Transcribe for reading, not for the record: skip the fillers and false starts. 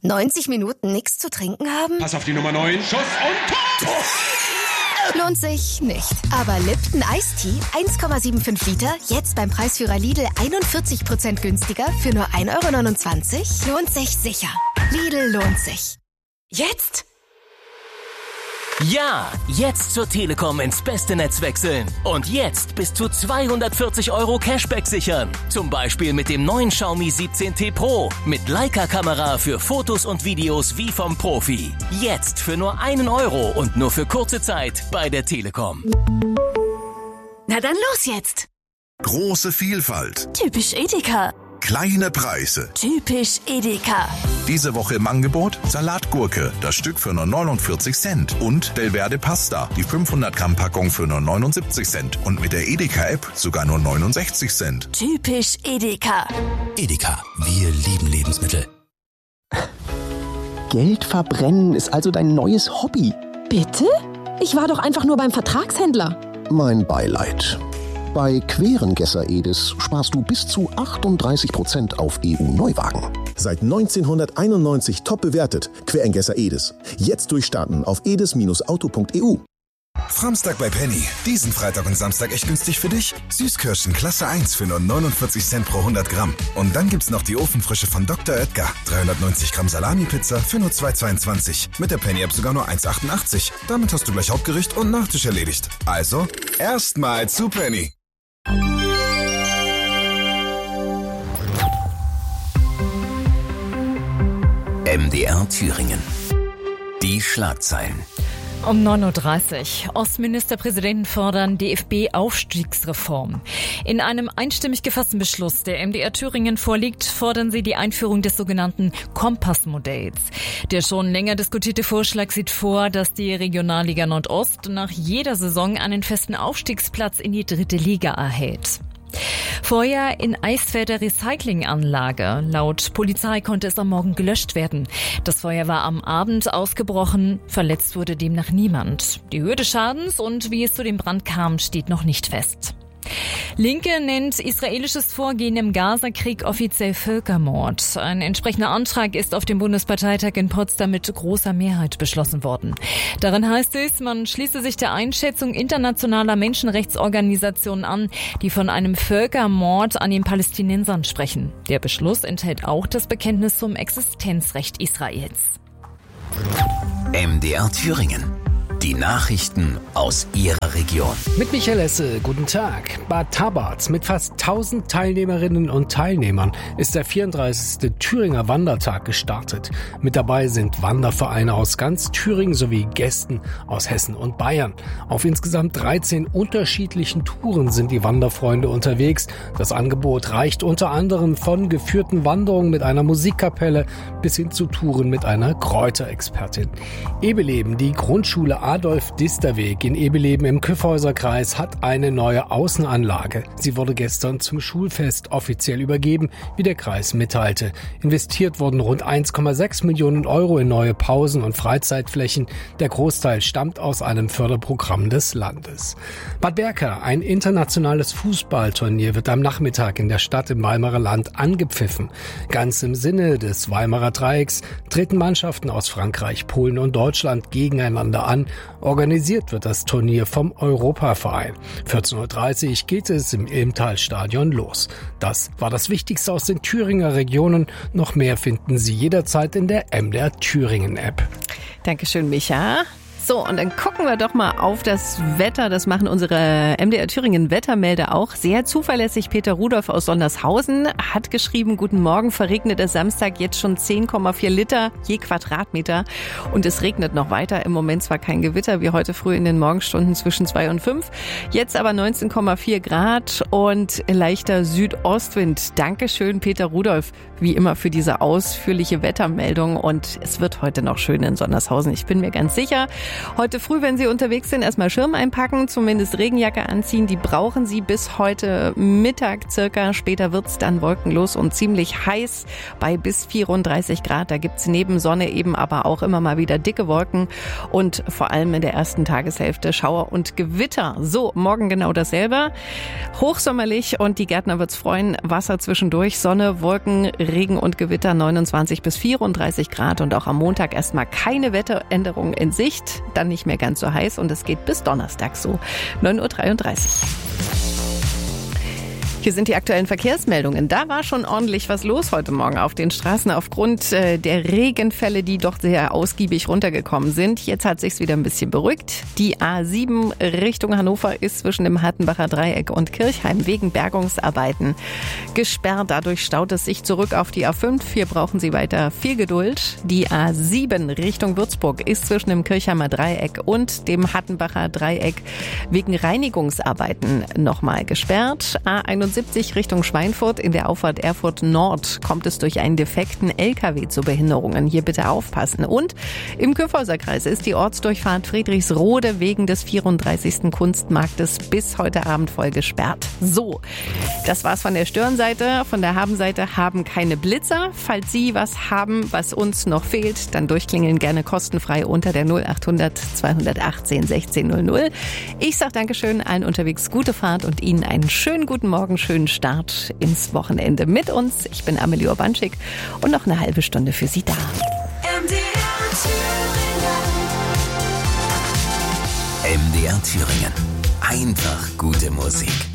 90 Minuten nichts zu trinken haben? Pass auf die Nummer 9. Schuss und Tor! Lohnt sich nicht. Aber Lipton Ice Tea 1,75 Liter, jetzt beim Preisführer Lidl 41% günstiger für nur 1,29 €? Lohnt sich sicher. Lidl lohnt sich. Jetzt? Ja, jetzt zur Telekom ins beste Netz wechseln. Und jetzt bis zu 240 € Cashback sichern. Zum Beispiel mit dem neuen Xiaomi 17T Pro. Mit Leica-Kamera für Fotos und Videos wie vom Profi. Jetzt für nur 1 € und nur für kurze Zeit bei der Telekom. Na dann los jetzt. Große Vielfalt. Typisch Edeka. Kleine Preise. Typisch Edeka. Diese Woche im Angebot Salatgurke, das Stück für nur 49 Cent. Und Belverde Pasta, die 500 Gramm Packung für nur 79 Cent. Und mit der Edeka-App sogar nur 69 Cent. Typisch Edeka. Edeka, wir lieben Lebensmittel. Geld verbrennen ist also dein neues Hobby. Bitte? Ich war doch einfach nur beim Vertragshändler. Mein Beileid. Bei Querengesser Edis sparst du bis zu 38% auf EU-Neuwagen. Seit 1991 top bewertet. Querengesser Edis. Jetzt durchstarten auf edis-auto.eu. Samstag bei Penny. Diesen Freitag und Samstag echt günstig für dich. Süßkirschen Klasse 1 für nur 49 Cent pro 100 Gramm. Und dann gibt's noch die Ofenfrische von Dr. Oetker. 390 Gramm Salami-Pizza für nur 2,22. Mit der Penny-App sogar nur 1,88. Damit hast du gleich Hauptgericht und Nachtisch erledigt. Also, erstmal zu Penny. MDR Thüringen. Die Schlagzeilen. Um 9:30 Uhr. Ostministerpräsidenten fordern DFB-Aufstiegsreform. In einem einstimmig gefassten Beschluss, der MDR Thüringen vorliegt, fordern sie die Einführung des sogenannten Kompassmodells. Der schon länger diskutierte Vorschlag sieht vor, dass die Regionalliga Nordost nach jeder Saison einen festen Aufstiegsplatz in die 3. Liga erhält. Feuer in Eisfelder Recyclinganlage. Laut Polizei konnte es am Morgen gelöscht werden. Das Feuer war am Abend ausgebrochen. Verletzt wurde demnach niemand. Die Höhe des Schadens und wie es zu dem Brand kam, steht noch nicht fest. Linke nennt israelisches Vorgehen im Gaza-Krieg offiziell Völkermord. Ein entsprechender Antrag ist auf dem Bundesparteitag in Potsdam mit großer Mehrheit beschlossen worden. Darin heißt es, man schließe sich der Einschätzung internationaler Menschenrechtsorganisationen an, die von einem Völkermord an den Palästinensern sprechen. Der Beschluss enthält auch das Bekenntnis zum Existenzrecht Israels. MDR Thüringen. Die Nachrichten aus Ihrer Region. Mit Michael Esse, guten Tag. Bad Tabarz mit fast 1000 Teilnehmerinnen und Teilnehmern ist der 34. Thüringer Wandertag gestartet. Mit dabei sind Wandervereine aus ganz Thüringen sowie Gästen aus Hessen und Bayern. Auf insgesamt 13 unterschiedlichen Touren sind die Wanderfreunde unterwegs. Das Angebot reicht unter anderem von geführten Wanderungen mit einer Musikkapelle bis hin zu Touren mit einer Kräuterexpertin. Ebeleben, die Grundschule Adolf-Dister-Weg in Ebeleben im Kyffhäuser-Kreis hat eine neue Außenanlage. Sie wurde gestern zum Schulfest offiziell übergeben, wie der Kreis mitteilte. Investiert wurden rund 1,6 Millionen € in neue Pausen- und Freizeitflächen. Der Großteil stammt aus einem Förderprogramm des Landes. Bad Berka, ein internationales Fußballturnier, wird am Nachmittag in der Stadt im Weimarer Land angepfiffen. Ganz im Sinne des Weimarer Dreiecks treten Mannschaften aus Frankreich, Polen und Deutschland gegeneinander an. Organisiert wird das Turnier vom Europaverein. 14:30 Uhr geht es im Ilmtalstadion los. Das war das Wichtigste aus den Thüringer Regionen. Noch mehr finden Sie jederzeit in der MDR Thüringen App. Dankeschön, Micha. So, und dann gucken wir doch mal auf das Wetter. Das machen unsere MDR Thüringen Wettermelder auch. Sehr zuverlässig. Peter Rudolph aus Sondershausen hat geschrieben, guten Morgen, verregneter Samstag, jetzt schon 10,4 Liter je Quadratmeter. Und es regnet noch weiter. Im Moment zwar kein Gewitter wie heute früh in den Morgenstunden zwischen 2 und 5. Jetzt aber 19,4 Grad und leichter Südostwind. Dankeschön, Peter Rudolph, wie immer für diese ausführliche Wettermeldung. Und es wird heute noch schön in Sondershausen. Ich bin mir ganz sicher. Heute früh, wenn Sie unterwegs sind, erstmal Schirm einpacken, zumindest Regenjacke anziehen. Die brauchen Sie bis heute Mittag circa. Später wird's dann wolkenlos und ziemlich heiß bei bis 34 Grad. Da gibt's neben Sonne eben aber auch immer mal wieder dicke Wolken und vor allem in der ersten Tageshälfte Schauer und Gewitter. So, morgen genau dasselbe. Hochsommerlich und die Gärtner wird's freuen. Wasser zwischendurch, Sonne, Wolken, Regen und Gewitter, 29 bis 34 Grad und auch am Montag erstmal keine Wetteränderung in Sicht. Dann nicht mehr ganz so heiß und es geht bis Donnerstag so. 9:33 Uhr. Hier sind die aktuellen Verkehrsmeldungen. Da war schon ordentlich was los heute Morgen auf den Straßen aufgrund der Regenfälle, die doch sehr ausgiebig runtergekommen sind. Jetzt hat sich's wieder ein bisschen beruhigt. Die A7 Richtung Hannover ist zwischen dem Hattenbacher Dreieck und Kirchheim wegen Bergungsarbeiten gesperrt. Dadurch staut es sich zurück auf die A5. Hier brauchen Sie weiter viel Geduld. Die A7 Richtung Würzburg ist zwischen dem Kirchheimer Dreieck und dem Hattenbacher Dreieck wegen Reinigungsarbeiten nochmal gesperrt. A71 Richtung Schweinfurt in der Auffahrt Erfurt Nord kommt es durch einen defekten LKW zu Behinderungen. Hier bitte aufpassen. Und im Kyffhäuserkreis ist die Ortsdurchfahrt Friedrichsrode wegen des 34. Kunstmarktes bis heute Abend voll gesperrt. So, das war's von der Störenseite. Von der Habenseite haben keine Blitzer. Falls Sie was haben, was uns noch fehlt, dann durchklingeln gerne kostenfrei unter der 0800 218 1600. Ich sag Dankeschön, allen unterwegs gute Fahrt und Ihnen einen schönen guten Morgen, schönen Start ins Wochenende mit uns. Ich bin Amelie Urbanschik und noch eine halbe Stunde für Sie da. MDR Thüringen. Einfach gute Musik.